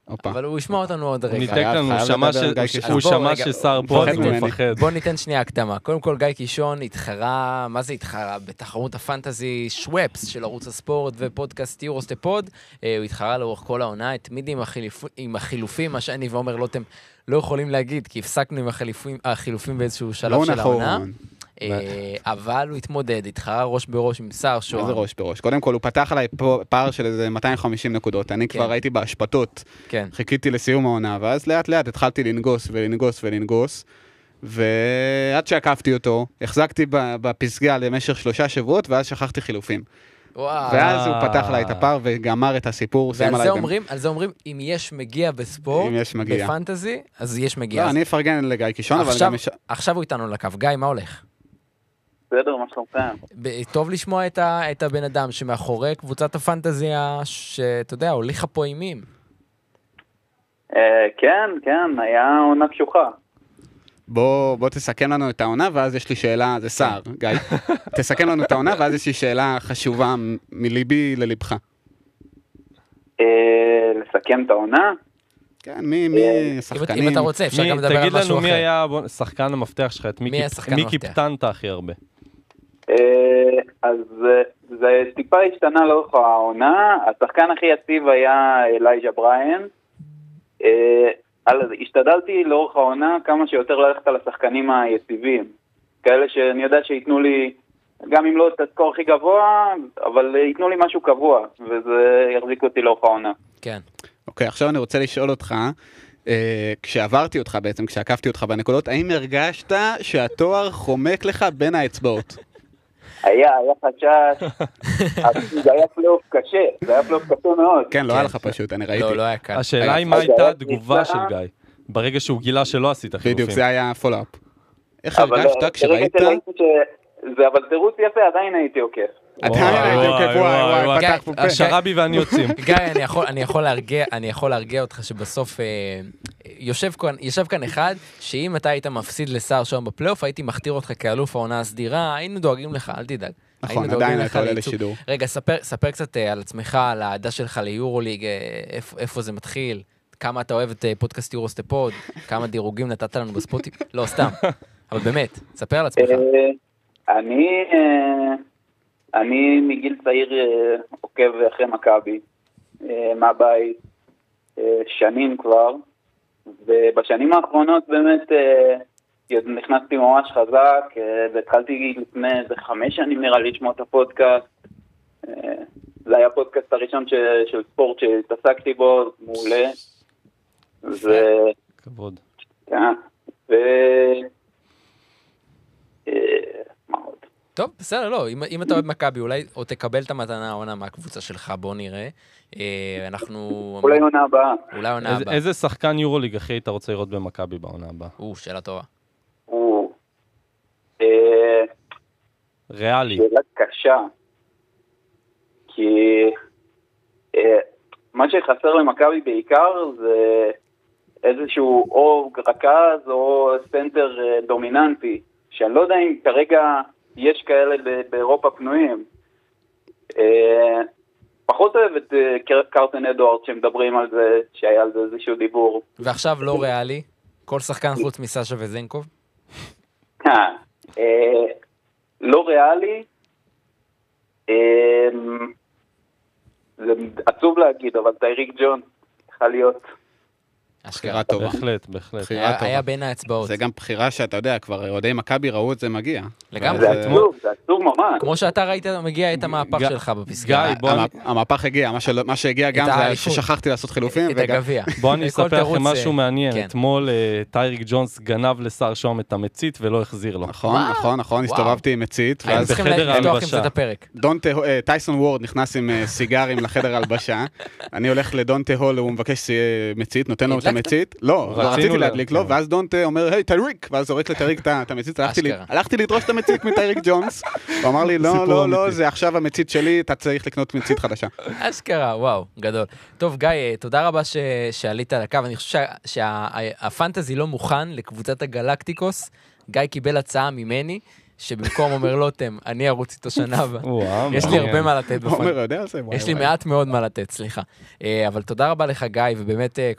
אבל הוא ישמע אותנו עוד רגע. הוא ניתק לנו, הוא שמע ששר פה, אז הוא מפחד. בוא ניתן שנייה הקדמה. קודם כל, גיא קישון התחרה, מה זה התחרה? בתחרות הפנטזי שוואפס של ערוץ הספורט ופודקאסט יורוסטפוד. הוא התחרה לאורך כל העונה, התמיד עם החילופים, מה שאני ואומר לוטם לא יכולים להגיד, כי הפסקנו עם החילופים באיזשהו שלב של העונה. אבל הוא התמודד, התחרה ראש בראש עם שר שוהם. איזה ראש בראש? קודם כל, הוא פתח עליי פער של איזה 250 נקודות. אני כבר הייתי בהשפטות. חיכיתי לסיום העונה, ואז לאט לאט התחלתי לנגוס, ועד שעקפתי אותו, החזקתי בפסגה למשך 3 שבועות, ואז שכחתי חילופים. ואז הוא פתח עליי את הפער וגמר את הסיפור. על זה אומרים, אם יש מגיע בספורט, בפנטזי, אז יש מגיע. לא, אני אפרגן לגיא קישון, אבל גם... עכשיו הוא איתנו לקו. גיא, מה הולך? בסדר, מה שלומכם? טוב לשמוע את הבן אדם שמאחורי קבוצת הפנטזיה, שאתה יודע, הוליכה פה אימים. כן, היה עונה קשוחה. בוא תסכם לנו את העונה, ואז יש לי שאלה, זה שר, גיא. תסכם לנו את העונה, ואז יש לי שאלה חשובה מליבי ללבך. לסכם את העונה? כן, מי שחקנים? אם אתה רוצה, אפשר גם לדבר על משהו אחר. תגיד לנו מי היה שחקן המפתח שלך, מי קיפטנת הכי הרבה? אז זה טיפה השתנה לאורך העונה. השחקן הכי יציב היה אלייג'ה בריין. השתדלתי לאורך העונה כמה שיותר ללכת על השחקנים היציבים. כאלה שאני יודע שיתנו לי, גם אם לא את הסקור הכי גבוה, אבל ייתנו לי משהו קבוע, וזה יחזיק אותי לאורך העונה. כן. אוקיי, עכשיו אני רוצה לשאול אותך, כשעברתי אותך בעצם, כשעקפתי אותך בנקודות, האם הרגשת שהתואר חומק לך בין האצבעות? היה חשש, זה היה פלייאוף קשה, מאוד. כן, לא היה לך פשוט, אני ראיתי. לא היה קל. השאלה היא מה הייתה התגובה של גיא, ברגע שהוא גילה שלא עשית חילופים. בדיוק, זה היה פולאפ. איך הרגשת כשראית? אבל תירוץ יפה, עדיין הייתי עוקף. וואי, פתח פה פה. שרבי ואני יוצאים. גיא, אני יכול להרגיע אותך שבסוף יושב כאן אחד, שאם אתה היית מפסיד לשר שם בפלייאוף, הייתי מכתיר אותך כאלוף העונה הסדירה, היינו דואגים לך, אל תדאג. נכון, עדיין אתה עולה לשידור. רגע, ספר קצת על עצמך, על העדה שלך ליורוליג, איפה זה מתחיל, כמה אתה אוהב את פודקאסט יורוסטפוד, כמה דירוגים נתת לנו בספוטי, לא, סתם, אבל באמת, ספר על עצמך. אני מגיל צעיר עוקב אחרי מכבי, מהבית, שנים כבר, ובשנים האחרונות באמת נכנסתי ממש חזק, והתחלתי לפני 5 שנים נראה לי לשמוע את הפודקאסט. זה היה הפודקאסט הראשון של ספורט שהתעסקתי בו, מעולה. כבוד. כן, מה עוד? טוב, בסדר, לא, אם אתה אוהב מכבי, אולי או תקבל את המתנה העונה מהקבוצה שלך, בוא נראה. אולי עונה הבאה. איזה שחקן יורוליג אחי היית רוצה לראות במכבי בעונה הבאה? שאלה טובה. ריאלי. שאלה קשה. כי מה שחסר למכבי בעיקר זה איזשהו או רכז או סנטר דומיננטי, שאני לא יודע אם כרגע יש כאלה באירופה פנויים. פחות אוהב את קרטן אדוארד שמדברים על זה, שהיה על זה איזשהו דיבור. ועכשיו לא ריאלי? כל שחקן חוץ מסשה וזנקוב? לא ריאלי. זה עצוב להגיד, אבל טייריק ג'ונס צריכה להיות... בחירה טובה. בהחלט. היה בין האצבעות. זה גם בחירה שאתה יודע, כבר אוהדי מכבי ראו את זה מגיע. לגמרי. זה עצוב ממש. כמו שאתה ראית, מגיע את המהפך שלך בפסגה. המהפך הגיע, מה שהגיע גם זה ששכחתי לעשות חילופים. את הגביע. בוא אני אספר לכם משהו מעניין. אתמול טייריק ג'ונס גנב לשר שום את המצית ולא החזיר לו. נכון, הסתובבתי עם מצית. היינו צריכים לפתוח עם זה את הפרק. טייסון וורד נכנס עם סיגרים לחדר הלבשה. אני הולך לדונטה הול, הוא מבקש מצית, נותן לו את המצית. לא, רציתי להדליק לו, ואז דונטה אומר, היי, טייריק, ואז זורק לטייריק את המצית. הלכתי לדרוש את המצית מטייריק ג'ונס, הוא אמר לי, לא, זה עכשיו המצית שלי, אתה צריך לקנות מצית חדשה. אשכרה, וואו, גדול. טוב, גיא, תודה רבה שעלית על הקו. אני חושב שהפנטזי לא מוכן לקבוצת הגלקטיקוס. גיא קיבל הצעה ממני, שבמקום אומר לוטם, אני ארוץ איתו שנה הבאה. יש לי הרבה מה לתת בפנטזי. יש לי מעט מאוד מה לתת, סליחה. אבל תודה רבה לך, גיא, ובאמת